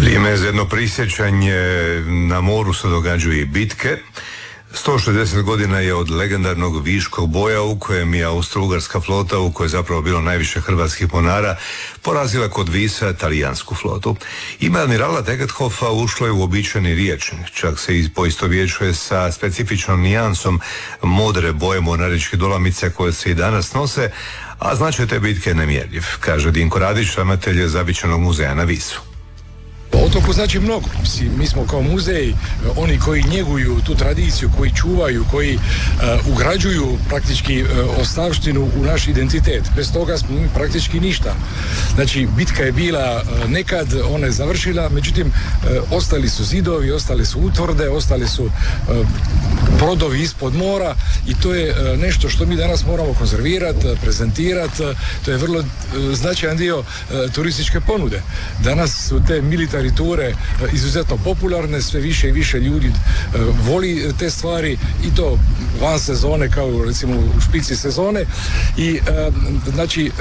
Vrijeme je za jedno prisjećanje. Na moru se događaju i bitke. 160 godina je od legendarnog Viškog boja u kojem je Austro-Ugarska flota, u kojoj je zapravo bilo najviše hrvatskih mornara, porazila kod Visa talijansku flotu. Ime admirala Tegethofa ušlo je u običajni rječnik, čak se i poistovjećuje sa specifičnom nijansom modre boje mornaričke dolamice koje se i danas nose, a značaj te bitke je nemjerljiv, kaže Dinko Radić, ravnatelj Zavičajnog muzeja na Visu. Otoku znači mnogo. Mi smo kao muzej, oni koji njeguju tu tradiciju, koji čuvaju, koji ugrađuju praktički ostavštinu u naš identitet. Bez toga smo mi praktički ništa. Znači, bitka je bila nekad, ona je završila, međutim, ostali su zidovi, ostale su utvrde, ostali su brodovi ispod mora i to je nešto što mi danas moramo konzervirati, prezentirati. To je vrlo značajan dio turističke ponude. Danas su te militari ture izuzetno popularne, sve više i više ljudi voli te stvari i to van sezone kao recimo u špici sezone i znači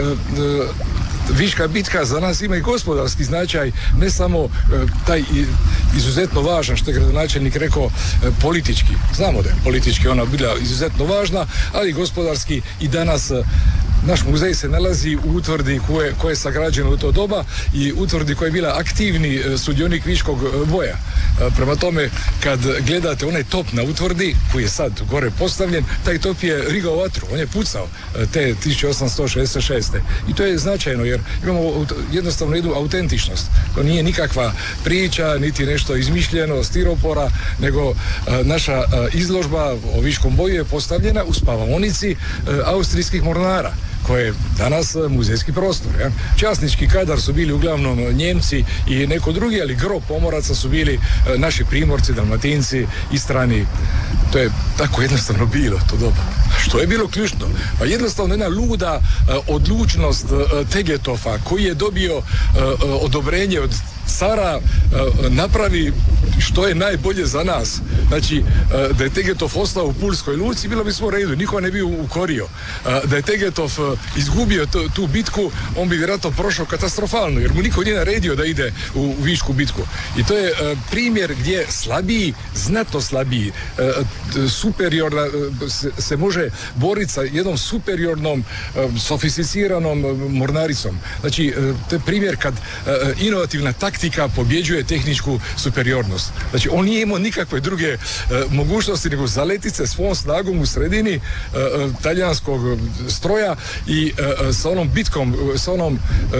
Viška bitka za nas ima i gospodarski značaj, ne samo taj izuzetno važan, što je gradonačelnik rekao, politički. Znamo da je politički ona bila izuzetno važna, ali gospodarski i danas naš muzej se nalazi u utvrdi koje je sagrađeno u to doba i utvrdi koja je bila aktivni sudionik Viškog boja. Prema tome, kad gledate onaj top na utvrdi, koji je sad gore postavljen, taj top je rigao vatru, on je pucao te 1866. I to je značajno, jer imamo jednostavno jednu autentičnost. To nije nikakva priča, niti nešto izmišljeno, stiropora, nego naša izložba o Viškom boju je postavljena u spavaonici austrijskih mornara, koje je danas muzejski prostor. Ja? Časnički kadar su bili uglavnom Njemci i neko drugi, ali gro pomoraca su bili naši Primorci, Dalmatinci, Istrani. To je tako jednostavno bilo to doba. Što je bilo ključno? Pa jednostavno jedna luda odlučnost Tegetofa, koji je dobio odobrenje od cara, napravi što je najbolje za nas. Znači, da je Tegetov ostao u Pulskoj luci, bilo bi sve u redu, niko ne bi ukorio. Da je Tegetov izgubio tu bitku, on bi vjerojatno prošao katastrofalno, jer mu niko nije naredio da ide u Višku bitku. I to je primjer gdje slabiji, znatno slabiji, superiorna, se može boriti sa jednom superiornom, sofisticiranom mornaricom. Znači, to je primjer kad inovativna taktika pobjeđuje tehničku superiornost. Znači, on nije imao nikakve druge mogućnosti nego zaleti se svom snagom u sredini talijanskog stroja i sa onom bitkom, sa onom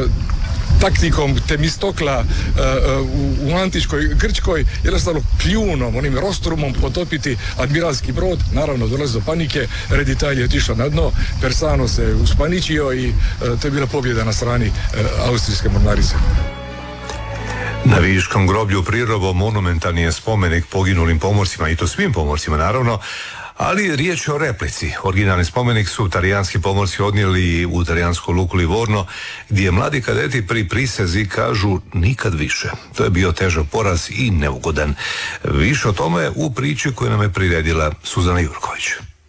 taktikom Temistokla u antičkoj Grčkoj, jednostavno kljunom, onim rostrumom potopiti admiralski brod. Naravno, dolazi do panike, Red Italije je otišao na dno, Persano se uspaničio i to je bila pobjeda na strani austrijske mornarice. Na Viškom groblju Prirobo monumentalni je spomenik poginulim pomorcima, i to svim pomorcima naravno, ali riječ je o replici. Originalni spomenik su talijanski pomorci odnijeli u talijansku luku Livorno, gdje mladi kadeti pri prisezi kažu nikad više. To je bio težak poraz i neugodan. Više o tome u priči koju nam je priredila Suzana Jurković.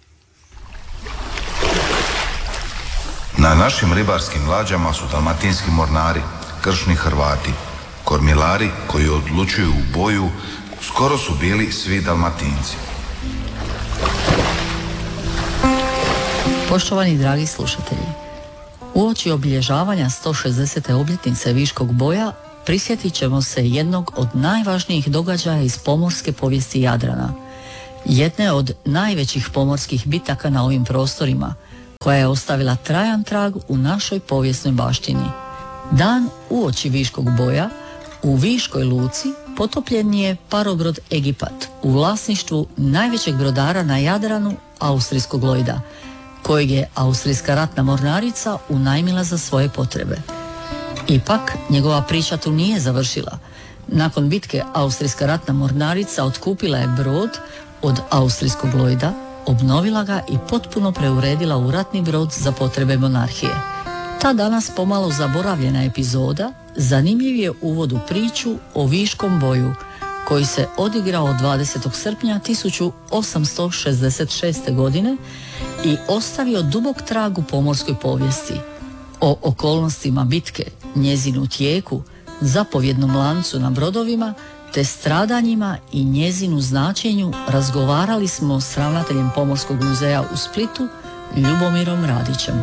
Na našim ribarskim lađama su dalmatinski mornari, kršni Hrvati. Kormilari koji odlučuju u boju skoro su bili svi Dalmatinci. Poštovani dragi slušatelji, uoči obilježavanja 160. obljetnice Viškog boja prisjetit ćemo se jednog od najvažnijih događaja iz pomorske povijesti Jadrana, jedne od najvećih pomorskih bitaka na ovim prostorima, koja je ostavila trajan trag u našoj povijesnoj baštini. Dan uoči Viškog boja u Viškoj luci potopljen je parobrod Egipat u vlasništvu najvećeg brodara na Jadranu, austrijskog Lloyda, kojeg je austrijska ratna mornarica unajmila za svoje potrebe. Ipak, njegova priča tu nije završila. Nakon bitke austrijska ratna mornarica otkupila je brod od austrijskog Lloyda, obnovila ga i potpuno preuredila u ratni brod za potrebe monarhije. Ta danas pomalo zaboravljena epizoda zanimljiv je uvod u priču o Viškom boju, koji se odigrao 20. srpnja 1866. godine i ostavio dubok trag u pomorskoj povijesti. O okolnostima bitke, njezinu tijeku, zapovjednom lancu na brodovima te stradanjima i njezinu značenju razgovarali smo s ravnateljem Pomorskog muzeja u Splitu, Ljubomirom Radićem.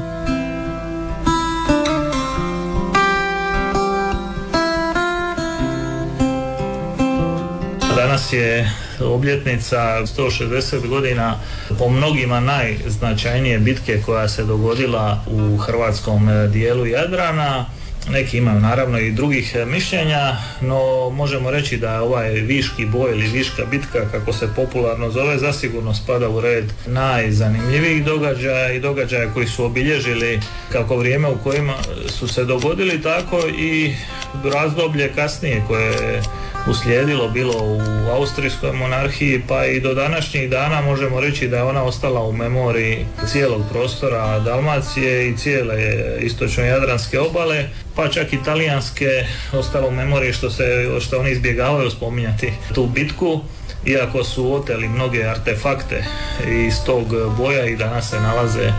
Danas je obljetnica 160 godina po mnogima najznačajnije bitke koja se dogodila u hrvatskom dijelu Jadrana. Neki imaju naravno i drugih mišljenja, no možemo reći da ovaj Viški boj ili Viška bitka, kako se popularno zove, zasigurno spada u red najzanimljivijih događaja i događaja koji su obilježili kako vrijeme u kojima su se dogodili, tako i razdoblje kasnije koje je uslijedilo bilo u Austrijskoj monarhiji, pa i do današnjih dana možemo reći da je ona ostala u memoriji cijelog prostora Dalmacije i cijele istočno-jadranske obale, pa čak i talijanske ostalo u memoriji što oni izbjegavaju spominjati tu bitku, iako su oteli mnoge artefakte iz tog boja i danas se nalaze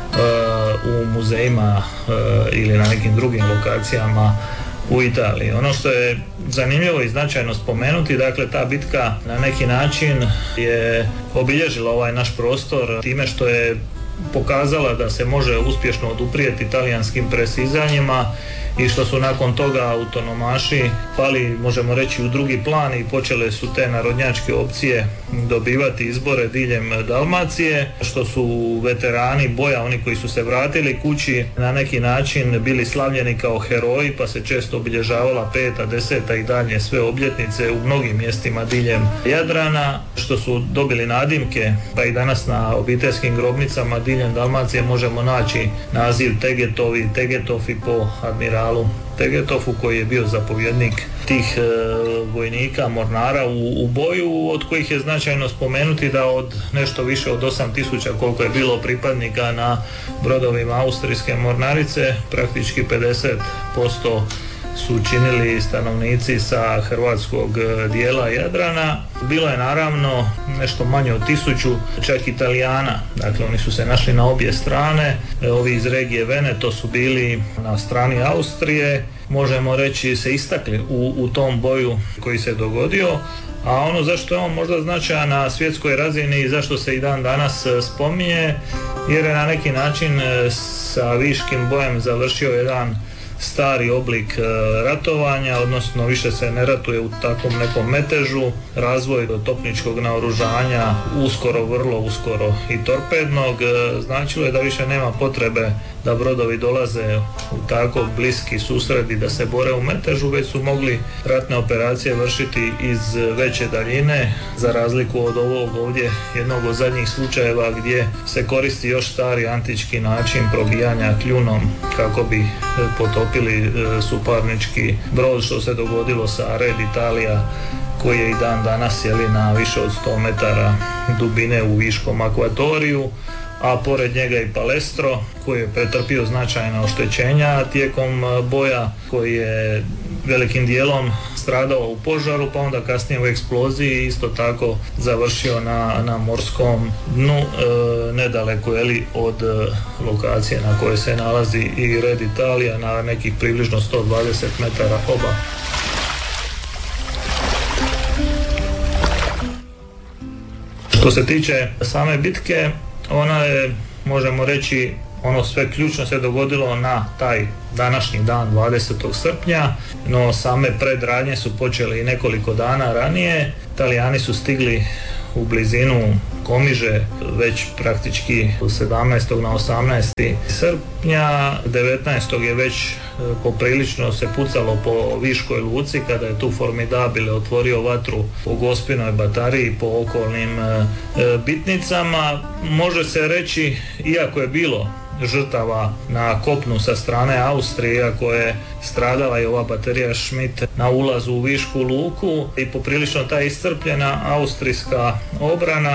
u muzejima ili na nekim drugim lokacijama u Italiji. Ono što je zanimljivo i značajno spomenuti, dakle ta bitka na neki način je obilježila ovaj naš prostor time što je pokazala da se može uspješno oduprijeti talijanskim presizanjima i što su nakon toga autonomaši pali, možemo reći, u drugi plan i počele su te narodnjačke opcije dobivati izbore diljem Dalmacije, što su veterani boja, oni koji su se vratili kući, na neki način bili slavljeni kao heroji, pa se često obilježavala 5., 10. i dalje sve obljetnice u mnogim mjestima diljem Jadrana, što su dobili nadimke, pa i danas na obiteljskim grobnicama diljem Dalmacije možemo naći naziv Tegetovi, Tegetofi po admiralu Tegetofu, koji je bio zapovjednik tih vojnika, mornara u boju, od kojih je značajno spomenuti da od nešto više od 8.000 koliko je bilo pripadnika na brodovima austrijske mornarice, praktički 50% su činili stanovnici sa hrvatskog dijela Jadrana. Bilo je naravno nešto manje od 1000 čak Italijana, dakle oni su se našli na obje strane, ovi iz regije Veneto su bili na strani Austrije, možemo reći se istakli u tom boju koji se dogodio, a ono zašto je on možda značajan na svjetskoj razini i zašto se i dan danas spominje, jer je na neki način sa Viškim bojem završio jedan stari oblik ratovanja, odnosno više se ne ratuje u takvom nekom metežu, razvoj topničkog naoružanja, uskoro, vrlo uskoro i torpednog, značilo je da više nema potrebe da brodovi dolaze u tako bliski susredi da se bore u metežu, već su mogli ratne operacije vršiti iz veće daljine, za razliku od ovog ovdje jednog od zadnjih slučajeva gdje se koristi još stari antički način probijanja kljunom kako bi potopili suparnički brod, što se dogodilo sa Red Italia, koji je i dan danas na više od 100 metara dubine u Viškom akvatoriju, a pored njega i Palestro, koji je pretrpio značajna oštećenja tijekom boja, koji je velikim dijelom stradao u požaru, pa onda kasnije u eksploziji isto tako završio na morskom dnu, nedaleko od lokacije na kojoj se nalazi i Red Italia, na nekih približno 120 metara oba. Što se tiče same bitke, ona je, možemo reći, ono sve ključno se dogodilo na taj današnji dan 20. srpnja, no same predradnje su počele i nekoliko dana ranije. Italijani su stigli u blizinu Komiže već praktički 17. na 18. srpnja, 19. je već poprilično se pucalo po Viškoj luci kada je tu Formidabile otvorio vatru po Gospinoj batariji, po okolnim bitnicama. Može se reći, iako je bilo žrtava na kopnu sa strane Austrije, iako je stradala i ova baterija Schmidt na ulazu u Višku luku i poprilično ta iscrpljena austrijska obrana